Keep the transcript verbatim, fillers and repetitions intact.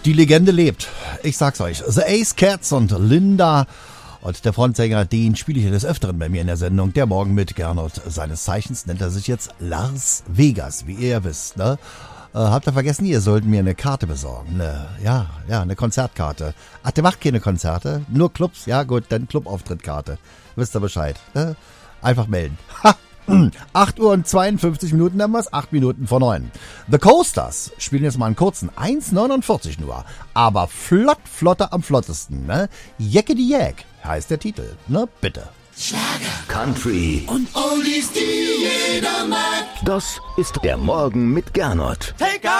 Die Legende lebt. Ich sag's euch. The Ace Cats und Linda und der Frontsänger, den spiele ich des Öfteren bei mir in der Sendung. Der Morgen mit Gernot. Seines Zeichens nennt er sich jetzt Lars Vegas, wie ihr ja wisst, ne? Äh, habt ihr vergessen, ihr sollt mir eine Karte besorgen. Ne, ja, ja, eine Konzertkarte. Ach, der macht keine Konzerte, nur Clubs. Ja gut, dann Clubauftritttkarte. Wisst ihr Bescheid. Ne? Einfach melden. Ha! acht Uhr und zweiundfünfzig Minuten haben wir's, acht Minuten vor neun. The Coasters spielen jetzt mal einen kurzen, eins neunundvierzig nur, aber flott, flotter am flottesten, ne? Jeckedy Jack heißt der Titel, ne? Bitte. Schlager, Country und Oldies, die jeder mag. Das ist der Morgen mit Gernot. Take